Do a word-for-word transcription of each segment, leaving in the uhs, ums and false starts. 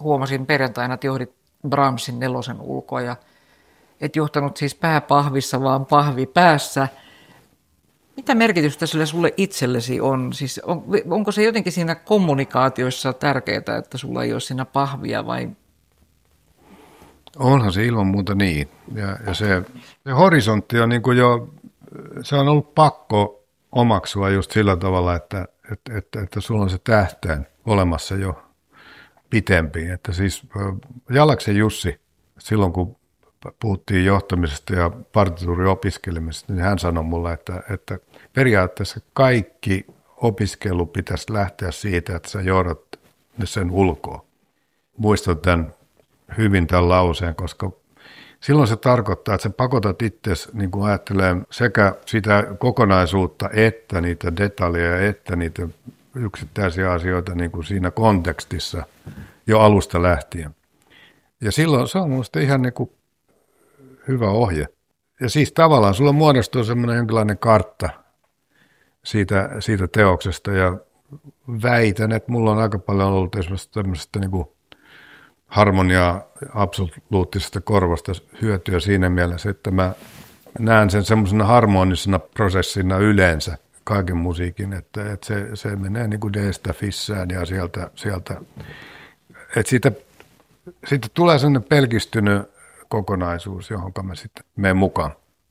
huomasin perjantaina, että johdit Brahmsin nelosen ulkoa ja et johtanut siis pää pahvissa, vaan pahvi päässä. Mitä merkitystä sille sulle itsellesi on? Siis on, onko se jotenkin siinä kommunikaatioissa tärkeää, että sulla ei ole siinä pahvia vai? Onhan se ilman muuta niin. Ja, ja se, se horisontti on niin kuin jo, se on ollut pakko omaksua just sillä tavalla, että, että, että, että sulla on se tähtäin olemassa jo pitempi. Että siis Jalaksen Jussi, silloin kun puhuttiin johtamisesta ja partituuriopiskelemisesta, niin hän sanoi mulle, että, että periaatteessa kaikki opiskelu pitäisi lähteä siitä, että sä johdat sen ulkoa. Muistan tämän hyvin tämän lauseen, koska silloin se tarkoittaa, että sä pakotat itsesi niin kuin ajattelemaan sekä sitä kokonaisuutta että niitä detaljeja että niitä yksittäisiä asioita niin kuin siinä kontekstissa jo alusta lähtien. Ja silloin se on minusta ihan niin kuin hyvä ohje. Ja siis tavallaan sulla muodostuu semmoinen jonkinlainen kartta siitä, siitä teoksesta ja väitän, että mulla on aika paljon ollut esimerkiksi tämmöisestä niin kuin harmoniaa absoluuttisesta korvasta hyötyä siinä mielessä, että mä näen sen semmoisena harmonisena prosessina yleensä kaiken musiikin, että, että se, se menee niin kuin D-stä fissään ja sieltä, sieltä että siitä, siitä tulee sellainen pelkistynyt kokonaisuus, johon mä sitten menen mukaan.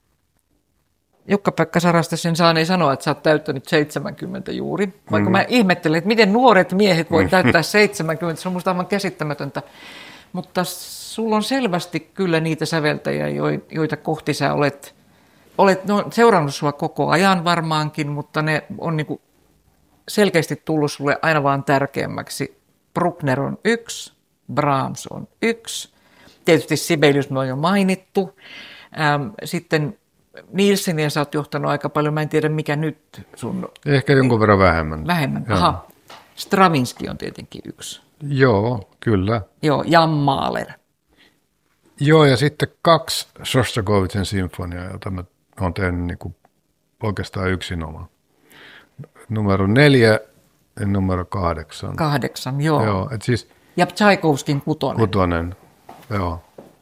Jukka-Pekka Sarastesin saaneen sanoa, että sä oot täyttänyt seitsemänkymmentä juuri, vaikka mm. mä ihmettelen, että miten nuoret miehet voi täyttää seitsemänkymmentä, se on musta aivan käsittämätöntä, mutta sulla on selvästi kyllä niitä säveltäjiä, joita kohti sä olet, olet no, seurannut sua koko ajan varmaankin, mutta ne on niinku selkeästi tullut sulle aina vaan tärkeämmäksi. Bruckner on yksi, Brahms on yksi, tietysti Sibelius on jo mainittu, ähm, sitten Nielseniä sä oot johtanut aika paljon, mä en tiedä mikä nyt sun... Ehkä jonkun verran vähemmän. Vähemmän, Joo. aha. Stravinsky on tietenkin yksi. Joo, kyllä. Joo, Jan Mahler. Joo, ja sitten kaksi Shostakovichen sinfoniaa, jota mä oon tehnyt niin kuin oikeastaan yksinomaan. Numero neljä ja numero kahdeksan. Kahdeksan, joo. joo et siis, ja Tchaikovskin kutonen. Kutonen, joo.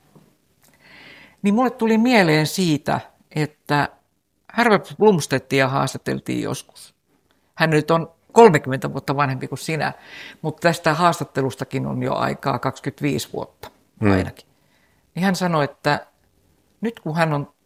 Niin mulle tuli mieleen siitä, että Herbert Blomstedtia haastateltiin joskus. Hän nyt on kolmekymmentä vuotta vanhempi kuin sinä, mutta tästä haastattelustakin on jo aikaa kaksikymmentäviisi vuotta ainakin. Mm. Niin hän sanoi, että nyt kun hän on